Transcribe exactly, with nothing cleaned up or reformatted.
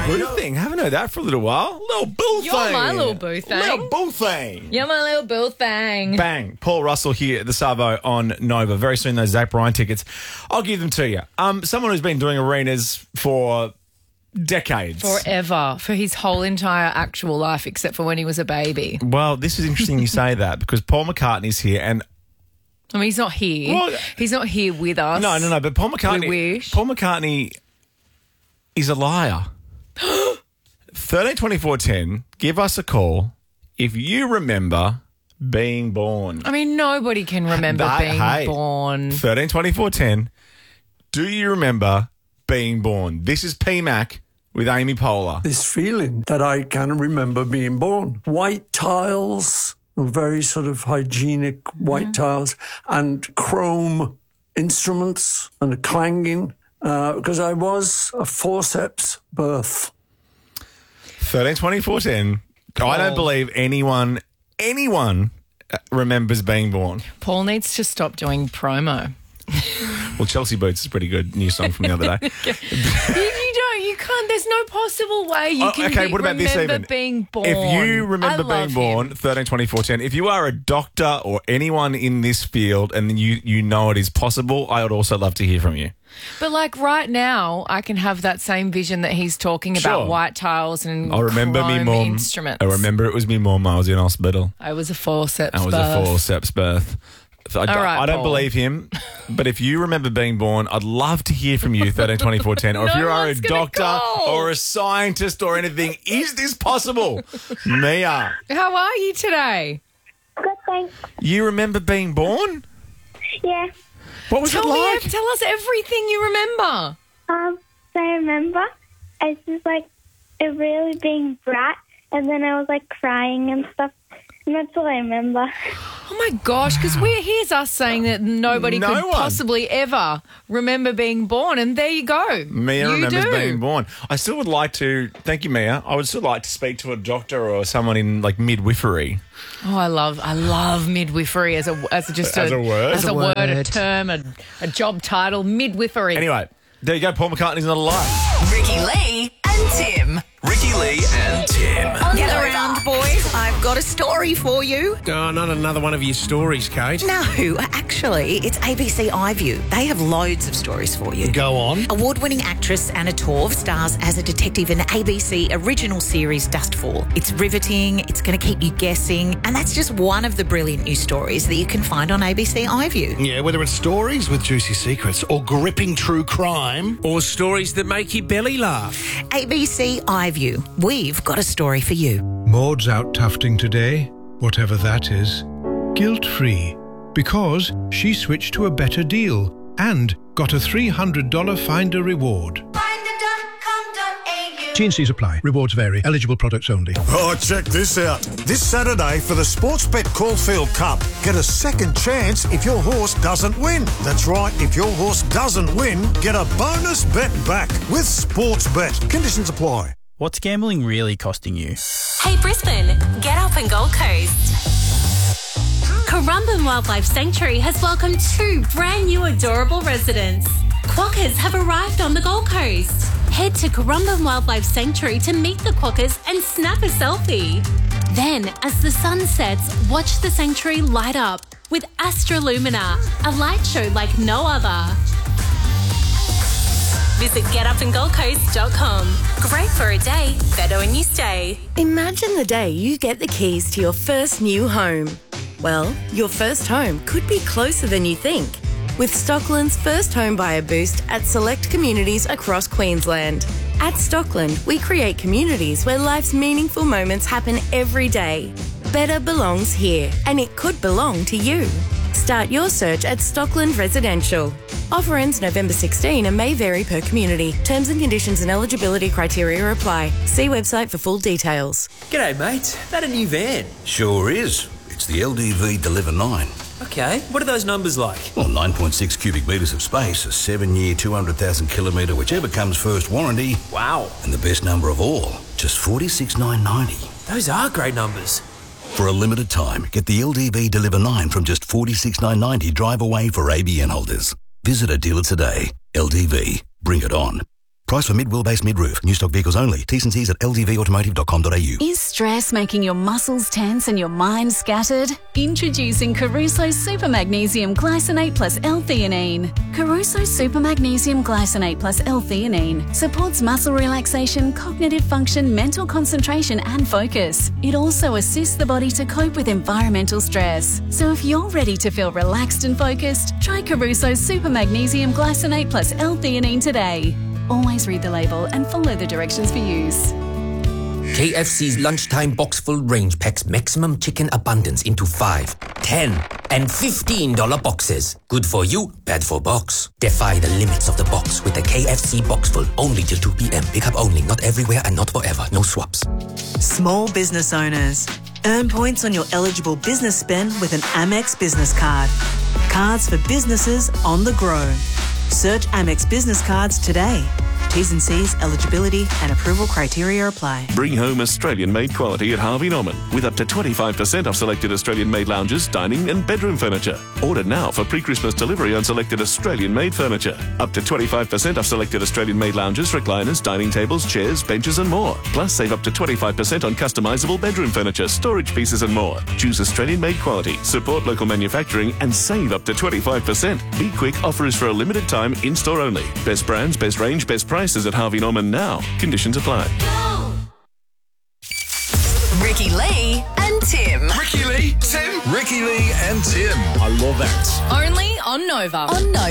Boo thing. Haven't heard that for a little while. Little boo You're thing. my little boo thing. Little boo thing. You're my little boo thing. Bang. Paul Russell here at the Savo on Nova. Very soon, those Zach Bryan tickets. I'll give them to you. Um, someone who's been doing arenas for decades. Forever. For his whole entire actual life, except for when he was a baby. Well, this is interesting you say that because Paul McCartney's here and I mean, he's not here. Well, he's not here with us. No, no, no. But Paul McCartney. We wish. Paul McCartney is a liar. thirteen twenty-four ten. Give us a call if you remember being born. I mean, nobody can remember But, being hey, born. thirteen twenty-four ten. Do you remember being born? This is P Mac with Amy Poehler. This feeling that I can remember being born. White tiles. Very sort of hygienic white mm. tiles and chrome instruments and a clanging because uh, I was a forceps birth. thirteen twenty-four ten. Oh. I don't believe anyone, anyone remembers being born. Paul needs to stop doing promo. Well, Chelsea Boots is a pretty good new song from the other day. you, you don't, you can't, there's no possible way you oh, can okay, be, what about this remember even? being born. If you remember I being born, him. thirteen twenty-four ten, if you are a doctor or anyone in this field and you, you know it is possible, I would also love to hear from you. But like right now, I can have that same vision that he's talking about, Sure. white tiles and I remember me chrome mum. instruments. I remember it was me mum. I was in hospital. I was a forceps I was birth. a forceps birth. So I, All right, I don't Paul. believe him, but if you remember being born, I'd love to hear from you, thirteen twenty-four ten. Or if No you are a one's gonna doctor call. or a scientist or anything, is this possible? Mia, How are you today? Good, thanks. you remember being born? Yeah. What was Tell it me, like? tell us everything you remember. Um, so I remember I was just like it really being bright, and then I was like crying and stuff, and that's all I remember. Oh my gosh, because we're here's us saying that nobody No could one. possibly ever remember being born, and there you go. Mia you remembers do. being born. I still would like to, thank you, Mia. I would still like to speak to a doctor or someone in like midwifery. Oh, I love, I love midwifery as a, as a just As a word? as As a, a word, a word. term, a, a job title, midwifery. Anyway, there you go. Paul McCartney's not alive. Ricky Lee and Tim. Ricky Lee and Tim. Get around, boys. I've got a story for you. Oh, not another one of your stories, Kate. No, actually, it's A B C iView. They have loads of stories for you. Go on. Award-winning actress Anna Torv stars as a detective in the A B C original series Dustfall. It's riveting, it's going to keep you guessing, and that's just one of the brilliant new stories that you can find on A B C iView. Yeah, whether it's stories with juicy secrets or gripping true crime or stories that make your belly laugh. A B C iView. We've got a story for you. Maud's out tufting today, whatever that is, guilt-free, because she switched to a better deal and got a three hundred dollars Finder reward. T and C's apply. Rewards vary. Eligible products only. Oh, check this out. This Saturday for the Sportsbet Caulfield Cup, get a second chance if your horse doesn't win. That's right, if your horse doesn't win, get a bonus bet back with Sportsbet. Conditions apply. What's gambling really costing you? Hey Brisbane, get up and Gold Coast. Currumbin Wildlife Sanctuary has welcomed two brand new adorable residents. Quokkas have arrived on the Gold Coast. Head to Currumbin Wildlife Sanctuary to meet the quokkas and snap a selfie. Then, as the sun sets, watch the sanctuary light up with Astrolumina, a light show like no other. Visit get up and gold coast dot com. Great for a day, better when you stay. Imagine the day you get the keys to your first new home. Well, your first home could be closer than you think. With Stockland's First Home Buyer Boost at select communities across Queensland. At Stockland, we create communities where life's meaningful moments happen every day. Better belongs here, and it could belong to you. Start your search at Stockland Residential. Offer ends November sixteenth and may vary per community. Terms and conditions and eligibility criteria apply. See website for full details. G'day, mate. That a new van? Sure is. It's the L D V Deliver nine. Okay, what are those numbers like? Well, nine point six cubic metres of space, a seven-year, two hundred thousand kilometre, whichever comes first warranty. Wow. And the best number of all, just forty-six thousand nine hundred ninety. Those are great numbers. For a limited time, get the L D V Deliver nine from just forty-six thousand nine hundred ninety drive away for A B N holders. Visit a dealer today. L D V. Bring it on. Price for mid-wheelbase mid-roof. New stock vehicles only. T's and C's at l d v automotive dot com dot a u. Is stress making your muscles tense and your mind scattered? Introducing Caruso Super Magnesium Glycinate plus L-theanine. Caruso Super Magnesium Glycinate plus L-theanine supports muscle relaxation, cognitive function, mental concentration and focus. It also assists the body to cope with environmental stress. So if you're ready to feel relaxed and focused, try Caruso Super Magnesium Glycinate plus L-theanine today. Always read the label and follow the directions for use. K F C's lunchtime box full range packs maximum chicken abundance into five, ten, and fifteen dollar boxes. Good for you, bad for box. Defy the limits of the box with the K F C box full only till two p.m. Pickup only, not everywhere and not forever. No swaps. Small business owners. Earn points on your eligible business spend with an Amex business card. Cards for businesses on the grow. Search Amex Business Cards today. T's and C's, eligibility and approval criteria apply. Bring home Australian-made quality at Harvey Norman with up to twenty-five percent off selected Australian-made lounges, dining and bedroom furniture. Order now for pre-Christmas delivery on selected Australian-made furniture. Up to twenty-five percent off selected Australian-made lounges, recliners, dining tables, chairs, benches and more. Plus save up to twenty-five percent on customisable bedroom furniture, storage pieces and more. Choose Australian-made quality, support local manufacturing and save up to twenty-five percent. Be quick, offer is for a limited time, in-store only. Best brands, best range, best prices at Harvey Norman now. Conditions apply. Ricky Lee and Tim. Ricky Lee, Tim. Ricky Lee and Tim. I love that. Only on Nova. On Nova.